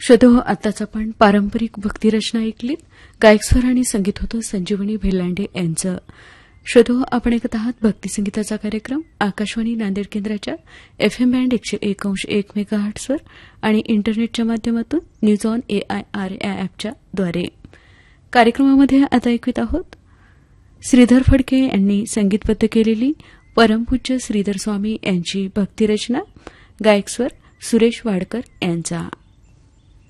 श्रोतो, आत्ताच आपण पारंपरिक भक्तिरचना ऐकलीत. गायक स्वर आणि संगीत होतं संजीवनी भेलांडे यांचं. श्रोतो, आपण ऐकत आहात भक्तिसंगीताचा कार्यक्रम आकाशवाणी नांदेड केंद्राच्या FM बँड 101.1 मेगाहर्ट्झवर आणि इंटरनेटच्या माध्यमातून न्यूज ऑन AIR या अॅपच्या द्वारे. कार्यक्रमामध्ये आता ऐकत आहोत श्रीधर फडके यांनी संगीतबद्ध केलेली परमपूज्य श्रीधर स्वामी यांची भक्तिरचना. गायक स्वर सुरेश वाडकर यांचा.